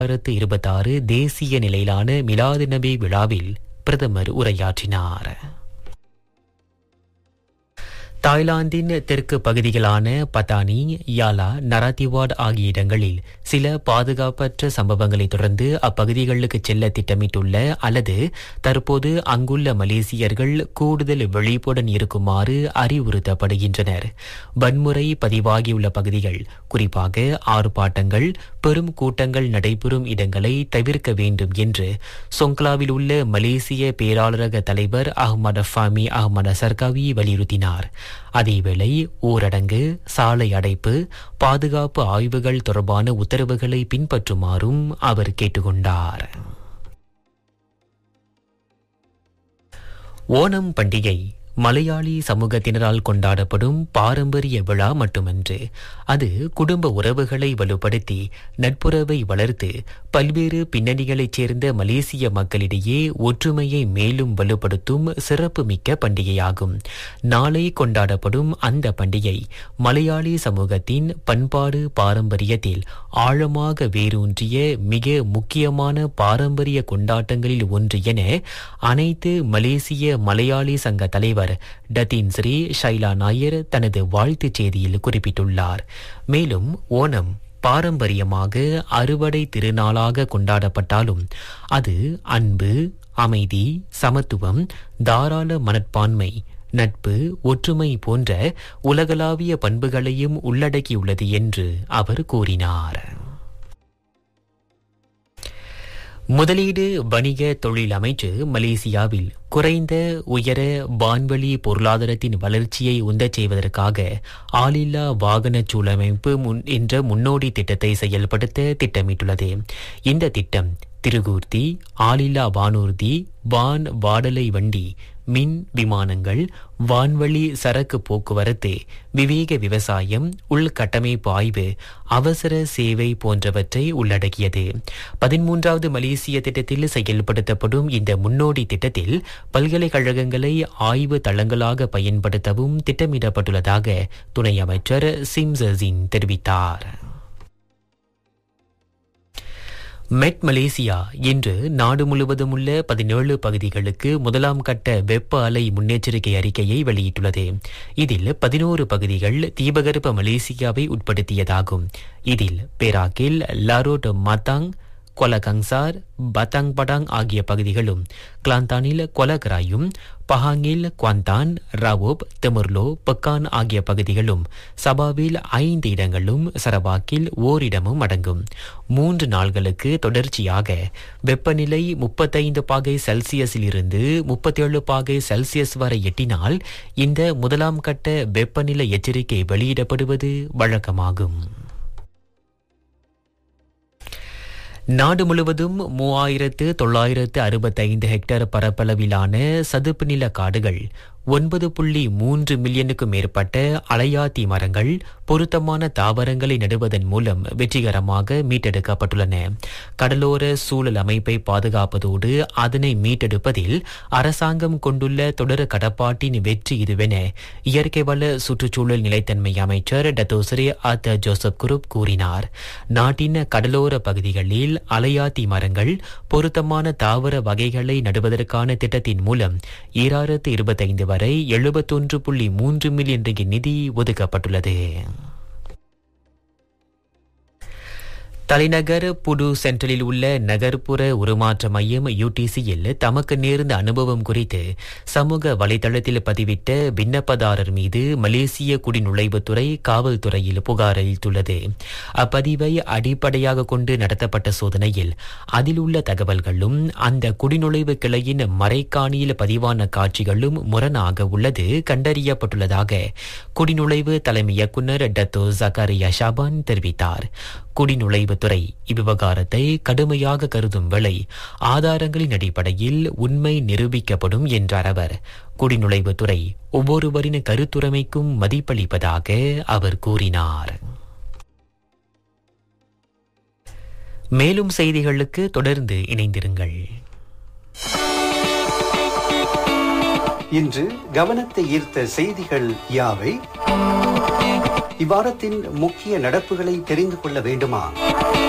2026 தேசிய நிலையிலான மிலாது நபி விழாவில் பிரதமர் உரையாற்றினார். தாய்லாந்தின் தெற்கு பகுதிகளான பத்தானி, யாலா, நராத்திவாட் ஆகிய இடங்களில் சில பாதுகாப்பற்ற சம்பவங்களை தொடர்ந்து அப்பகுதிகளுக்கு செல்ல திட்டமிட்டுள்ள அல்லது தற்போது அங்குள்ள மலேசியர்கள் கூடுதல் விழிப்புடன் இருக்குமாறு அறிவுறுத்தப்படுகின்றனர். வன்முறை பதிவாகியுள்ள பகுதிகள், குறிப்பாக ஆர்ப்பாட்டங்கள், பெரும் கூட்டங்கள் நடைபெறும் இடங்களை தவிர்க்க வேண்டும் என்று சொங்க்லாவில் உள்ள மலேசிய பேராளரக தலைவர் அஹ்மத் ஃபாமி அஹ்மத் சர்காவி வலியுறுத்தினார். அதேவேளை ஊரடங்கு, சாலை அடைப்பு, பாதுகாப்பு ஆய்வுகள் தொடர்பான உத்தரவுகளை பின்பற்றுமாறும் அவர் கேட்டுக்கொண்டார். ஓணம் பண்டிகை மலையாளி சமூகத்தினரால் கொண்டாடப்படும் பாரம்பரிய விழா மட்டுமன்று, அது குடும்ப உறவுகளை வலுப்படுத்தி நட்புறவை வளர்த்து பல்வேறு பின்னணிகளைச் சேர்ந்த மலேசிய மக்களிடையே ஒற்றுமையை மேலும் வலுப்படுத்தும் சிறப்புமிக்க பண்டிகையாகும். நாளை கொண்டாடப்படும் அந்த பண்டிகை மலையாளி சமூகத்தின் பண்பாடு பாரம்பரியத்தில் ஆழமாக வேரூன்றிய மிக முக்கியமான பாரம்பரிய கொண்டாட்டங்களில் ஒன்று என அனைத்து மலேசிய மலையாளி சங்க தலைவர் டத்தீன் ஸ்ரீ ஷைலா நாயர் தனது வாழ்த்துச் செய்தியில் குறிப்பிட்டுள்ளார். மேலும் ஓணம் பாரம்பரியமாக அறுவடை திருநாளாக கொண்டாடப்பட்டாலும் அது அன்பு, அமைதி, சமத்துவம், தாராள மனப்பான்மை, நட்பு, ஒற்றுமை போன்ற உலகளாவிய பண்புகளையும் உள்ளடக்கியுள்ளது என்று அவர் கூறினார். முதலீடு வணிக தொழில் அமைச்சு மலேசியாவில் குறைந்த உயர வான்வெளி பொருளாதாரத்தின் வளர்ச்சியை உந்தச் செய்வதற்காக ஆளில்லா வாகன சூழமைப்பு என்ற முன்னோடி திட்டத்தை செயல்படுத்த திட்டமிட்டுள்ளது. இந்த திட்டம் திருகூர்த்தி, ஆளில்லா வானூர்தி, வான் வாடலை வண்டி, மின் விமானங்கள், வான்வழி சரக்கு போக்குவரத்து, விவேக விவசாயம், உள்கட்டமைப்பு ஆய்வு, அவசர சேவை போன்றவற்றை உள்ளடக்கியது. 13வது மலேசிய திட்டத்தில் செயல்படுத்தப்படும் இந்த முன்னோடி திட்டத்தில் பல்கலைக்கழகங்களை ஆய்வு தளங்களாக பயன்படுத்தவும் திட்டமிடப்பட்டுள்ளதாக துணை அமைச்சர் சிம்சசின் தெரிவித்தார். மெட் மலேசியா இன்று நாடு முழுவதும் உள்ள 17 பகுதிகளுக்கு முதலாம் கட்ட வெப்ப அலை முன்னெச்சரிக்கை அறிக்கையை வெளியிட்டுள்ளது. இதில் 11 பகுதிகள் தீபகற்ப மலேசியாவை உட்படுத்தியதாகும். இதில் பேராக்கில், லாரோட் மத்தாங், கொலகங்சார், பத்தாங் படாங் ஆகிய பகுதிகளும், கிளாந்தானில் கொலகராயும், பஹாங்கில் குவாந்தான், ராவோப், தெமுர்லோ, பெக்கான் ஆகிய பகுதிகளும், சபாவில் 5 இடங்களும், சரவாக்கில் ஓரிடமும் அடங்கும். 3 நாள்களுக்கு தொடர்ச்சியாக வெப்பநிலை 35 பாகை செல்சியஸில் இருந்து 37 பாகை செல்சியஸ் வரை எட்டினால் இந்த முதலாம் கட்ட வெப்பநிலை எச்சரிக்கை வெளியிடப்படுவது வழக்கமாகும். நாடு முழுவதும் 3965 ஹெக்டேர் பரப்பளவிலான சதுப்பு நில காடுகள், 9.3 மில்லியனுக்கும் மேற்பட்ட அலையாத்தி மரங்கள், பொருத்தமான தாவரங்களை நடுவதன் மூலம் வெற்றிகரமாக மீட்டெடுக்கப்பட்டுள்ளன. கடலோர சூழல் அமைப்பை பாதுகாப்பதோடு அதனை மீட்டெடுப்பதில் அரசாங்கம் கொண்டுள்ள தொடர் கடப்பாட்டின் வெற்றி இதுவென இயற்கை வள சுற்றுச்சூழல் நிலைத்தன்மை அமைச்சர் டத்தோஸ்ரீ அத் ஜோசப் குரூப் கூறினார். நாட்டின் கடலோர பகுதிகளில் அலையாத்தி மரங்கள், பொருத்தமான தாவர வகைகளை நடுவதற்கான திட்டத்தின் மூலம் 2025 வரை 71.3 மில்லியன் ரிங்கிட் நிதி ஒதுக்கப்பட்டுள்ளது. தலைநகர் புடு சென்ட்ரலில் உள்ள நகர்ப்புற உருமாற்ற மையம் UTCயில் தமக்கு நேர்ந்த அனுபவம் குறித்து சமூக வலைதளத்தில் பதிவிட்ட விண்ணப்பதாரர் மீது மலேசிய குடிநுழைவுத்துறை காவல்துறையில் புகார் அளித்துள்ளது. அப்பதிவை அடிப்படையாக கொண்டு நடத்தப்பட்ட சோதனையில் அதில் உள்ள தகவல்களும் அந்த குடிநுழைவு கிளையின் மறைக்காணியில் பதிவான காட்சிகளும் முரணாக உள்ளது கண்டறியப்பட்டுள்ளதாக குடிநுழைவு தலைமை இயக்குநர் டத்தோ ஜக்காரியா ஷாபான் தெரிவித்தார். குடிநுழைவுத்துறை இவ்விவகாரத்தை கடுமையாக கருதும் வேளை ஆதாரங்களின் அடிப்படையில் உண்மை நிரூபிக்கப்படும் என்றார் அவர். குடிநுழைவுத்துறை ஒவ்வொருவரின் கருத்துரைமைக்கும் மதிப்பளிப்பதாக அவர் கூறினார். மேலும் செய்திகளுக்கு தொடர்ந்து இணைந்திருங்கள். இன்று கவனத்தை ஈர்த்த செய்திகள் யாவை? இவ்வாரத்தின் முக்கிய நடப்புகளை தெரிந்து கொள்ள வேண்டுமா?